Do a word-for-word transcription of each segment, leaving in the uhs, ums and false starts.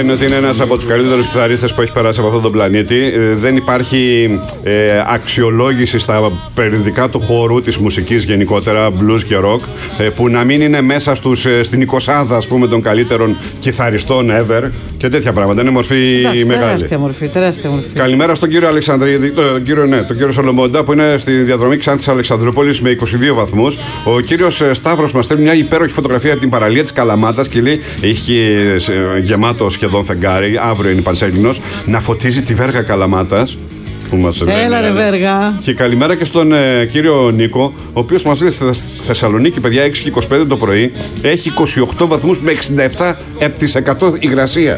λένε ότι είναι ένας από τους καλύτερους κιθαρίστες που έχει περάσει από αυτόν τον πλανήτη. Ε, δεν υπάρχει ε, αξιολόγηση στα περιοδικά του χώρου της μουσικής γενικότερα, blues και rock, ε, που να μην είναι μέσα στους, ε, στην εικοσάδα, ας πούμε, των καλύτερων κιθαριστών ever και τέτοια πράγματα. Είναι μορφή Εντάξει, μεγάλη. Τεράστια μορφή, τεράστια μορφή. Καλημέρα στον κύριο Αλεξανδρίδη, τον κύριο, ναι, τον κύριο Σολομόντα, που είναι στη διαδρομή Ξάνθης Αλεξανδρούπολης με είκοσι δύο βαθμούς. Ο κύριος Σταύρος μας στέλνει μια υπέροχη φωτογραφία από την παραλία της Καλαμάτας και λέει: έχει γεμάτο σχεδόν φεγγάρι, αύριο είναι πανσέλινος, να φωτίζει τη Βέργα Καλαμάτας. Έλα ρε Βέργα. Και καλημέρα και στον ε, κύριο Νίκο, ο οποίος μας λέει στη Θεσσαλονίκη, παιδιά, έξι και είκοσι πέντε το πρωί, έχει είκοσι οκτώ βαθμούς με εξήντα επτά τοις εκατό υγρασία.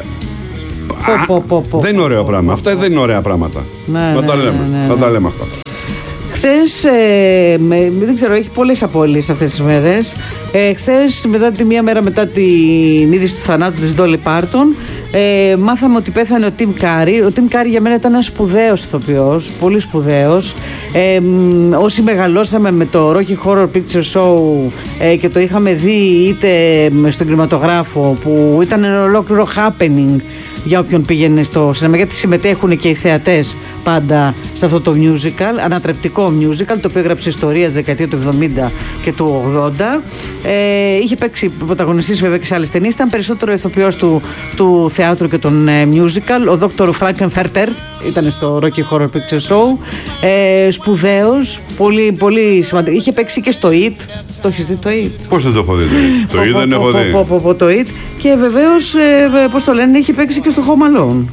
Πω, πω, πω, πω, δεν είναι ωραίο πω, πράγμα. πω, Αυτά δεν είναι ωραία πράγματα. Ναι, να ναι, τα λέμε. ναι, ναι, να ναι. τα λέμε αυτά. Χθες, ε, με, δεν ξέρω, έχει πολλές απώλειες αυτές τις μέρες. Ε, χθες, μετά τη μία μέρα μετά την είδηση του θανάτου της Ντόλι Πάρτον, ε, μάθαμε ότι πέθανε ο Τιμ Κάρι. Ο Τιμ Κάρι για μένα ήταν ένας σπουδαίος ηθοποιός, πολύ σπουδαίος. Ε, όσοι μεγαλώσαμε με το Rocky Horror Picture Show ε, και το είχαμε δει είτε στον κινηματογράφο, που ήταν ένα ολόκληρο happening για όποιον πήγαινε στο σινεμά, γιατί συμμετέχουν και οι θεατές πάντα σε αυτό το musical, ανατρεπτικό musical, το οποίο έγραψε ιστορία τη δεκαετία του εβδομήντα και του ογδόντα. Ε, είχε παίξει πρωταγωνιστής βέβαια και σε άλλες ταινίες, ήταν περισσότερο ηθοποιός του, του θεάτρου και των ε, musical. Ο Δόκτωρ Φράγκενφέρτερ ήταν στο Rocky Horror Picture Show. Ε, σπουδαίος, πολύ, πολύ σημαντικό. Είχε παίξει και στο It. Το έχεις δει το It? Πώς δεν το έχω δει? Το It δεν έχω δει. Το It. Και βεβαίως, ε, πώς το λένε, είχε παίξει και στο Home Alone.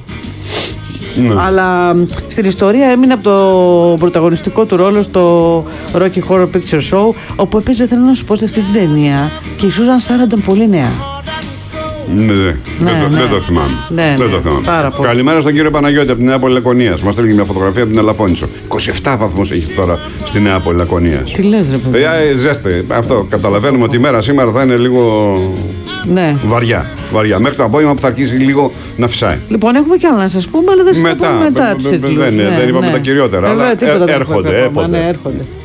Ναι. Αλλά στην ιστορία έμεινε από το πρωταγωνιστικό του ρόλο στο Rocky Horror Picture Show, όπου έπαιζε, θέλω να σου πω, σε αυτή την ταινία και η Σούζαν Σάραντον πολύ νέα. Ναι, ναι, ναι, δεν, το, ναι. δεν το θυμάμαι. Ναι, δεν ναι, το θυμάμαι. Πάρα πολύ. Καλημέρα στον κύριο Παναγιώτη από την Νέα Λακωνίας. Μας στέλνει μια φωτογραφία από την Ελαφώνησο. είκοσι επτά βαθμούς έχει τώρα στη Νέα Λακωνίας. Τι λες ρε παιδί? Ε, ζέστε. Αυτό καταλαβαίνουμε ότι η μέρα σήμερα θα είναι λίγο ναι. βαριά, βαριά. Μέχρι το απόγευμα που θα αρχίσει λίγο να φυσάει. Λοιπόν, έχουμε κι άλλα να σας πούμε, αλλά δεν σας τα πούμε μετά τους τίτλους. Δεν είπαμε τα κυριότερα, αλλά έρχονται.